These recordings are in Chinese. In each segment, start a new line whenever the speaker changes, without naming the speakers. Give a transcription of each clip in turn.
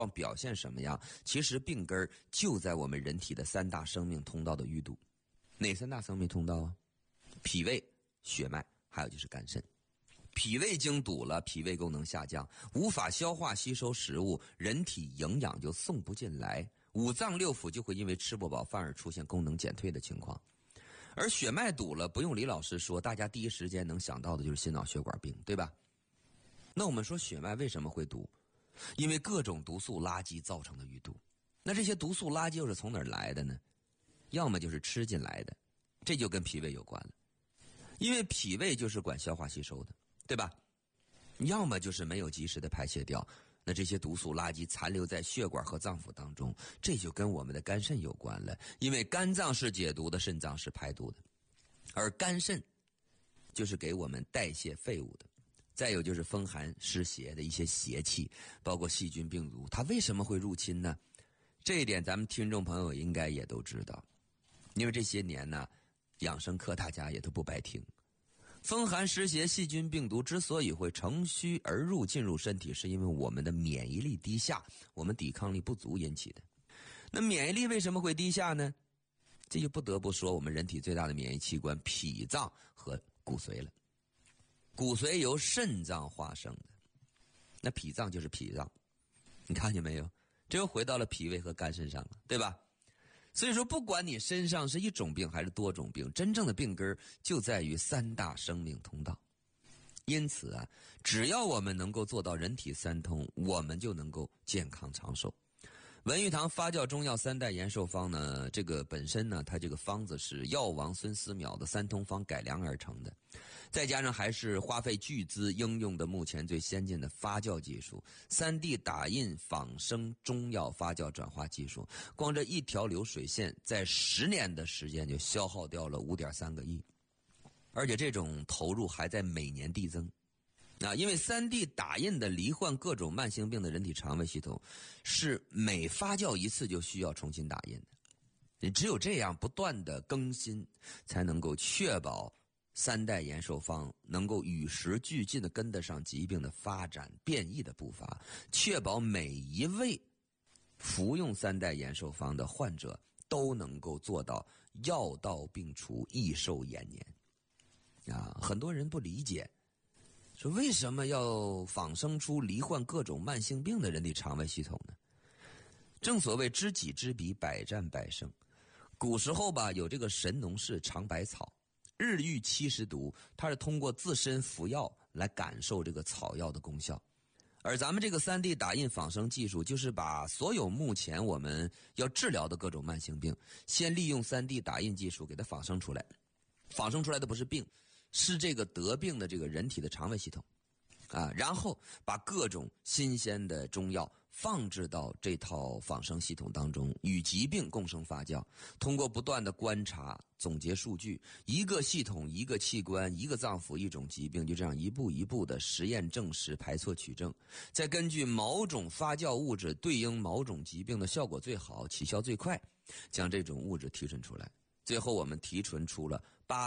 表现什么样？其实病根就在我们人体的三大生命通道的淤堵。哪三大生命通道啊？脾胃、血脉，还有就是肝肾。脾胃经堵了，脾胃功能下降，无法消化吸收食物，人体营养就送不进来，五脏六腑就会因为吃不饱反而出现功能减退的情况。而血脉堵了，不用李老师说，大家第一时间能想到的就是心脑血管病，对吧？那我们说血脉为什么会堵？因为各种毒素垃圾造成的淤堵。那这些毒素垃圾又是从哪儿来的呢？要么就是吃进来的，这就跟脾胃有关了，因为脾胃就是管消化吸收的，对吧？要么就是没有及时的排泄掉，那这些毒素垃圾残留在血管和脏腑当中，这就跟我们的肝肾有关了，因为肝脏是解毒的，肾脏是排毒的，而肝肾就是给我们代谢废物的。再有就是风寒湿邪的一些邪气，包括细菌病毒，它为什么会入侵呢？这一点咱们听众朋友应该也都知道，因为这些年呢，养生课大家也都不白听。风寒湿邪细菌病毒之所以会乘虚而入进入身体，是因为我们的免疫力低下，我们抵抗力不足引起的。那免疫力为什么会低下呢？这就不得不说我们人体最大的免疫器官脾脏和骨髓了。骨髓由肾脏化生的，那脾脏就是脾脏，你看见没有？这又回到了脾胃和肝肾上了，对吧？所以说不管你身上是一种病还是多种病，真正的病根就在于三大生命通道。因此啊，只要我们能够做到人体三通，我们就能够健康长寿。文玉堂发酵中药三代延寿方呢，这个本身呢，它这个方子是药王孙思邈的三通方改良而成的，再加上还是花费巨资应用的目前最先进的发酵技术，3D 打印仿生中药发酵转化技术，光这一条流水线在10年的时间就消耗掉了5.3个亿，而且这种投入还在每年递增。因为 3D 打印的罹患各种慢性病的人体肠胃系统是每发酵一次就需要重新打印的，只有这样不断的更新，才能够确保3代延寿方能够与时俱进的跟得上疾病的发展变异的步伐，确保每一位服用3代延寿方的患者都能够做到药到病除，益寿延年。很多人不理解，说为什么要仿生出罹患各种慢性病的人体肠胃系统呢？正所谓知己知彼，百战百胜。古时候吧，有这个神农氏尝百草，日遇70毒，他是通过自身服药来感受这个草药的功效。而咱们这个 3D 打印仿生技术，就是把所有目前我们要治疗的各种慢性病，先利用 3D 打印技术给它仿生出来。仿生出来的不是病，是这个得病的这个人体的肠胃系统然后把各种新鲜的中药放置到这套仿生系统当中，与疾病共生发酵，通过不断的观察总结数据，一个系统一个器官一个脏腑一种疾病，就这样一步一步的实验证实，排错取证，再根据某种发酵物质对应某种疾病的效果最好，起效最快，将这种物质提纯出来。最后我们提纯出了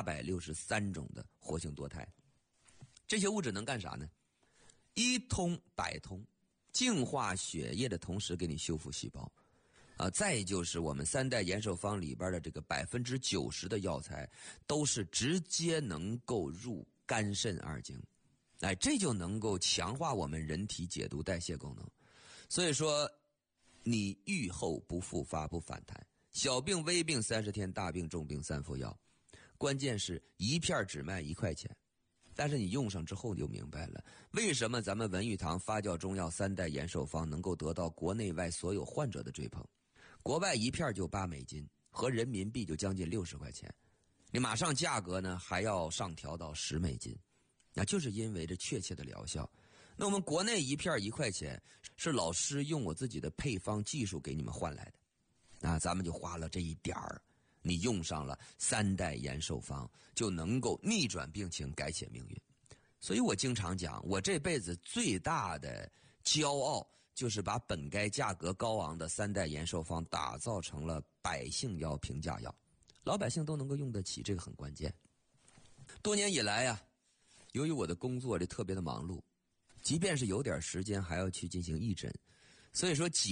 863种的活性多肽。这些物质能干啥呢？一通百通，净化血液的同时给你修复细胞再就是我们3代延寿方里边的这个90%的药材都是直接能够入肝肾二经，这就能够强化我们人体解毒代谢功能。所以说你愈后不复发不反弹，小病微病30天，大病重病3副药，关键是一片只卖1块钱。但是你用上之后你就明白了，为什么咱们文玉堂发酵中药3代延寿方能够得到国内外所有患者的追捧。国外一片就8美金，合人民币就将近60块钱，你马上价格呢还要上调到10美金，那就是因为这确切的疗效。那我们国内一片1块钱，是老师用我自己的配方技术给你们换来的，那咱们就花了这一点儿，你用上了3代延寿方，就能够逆转病情，改写命运。所以我经常讲，我这辈子最大的骄傲就是把本该价格高昂的3代延寿方打造成了百姓药、平价药，老百姓都能够用得起，这个很关键。多年以来由于我的工作这特别的忙碌，即便是有点时间还要去进行义诊， 所以说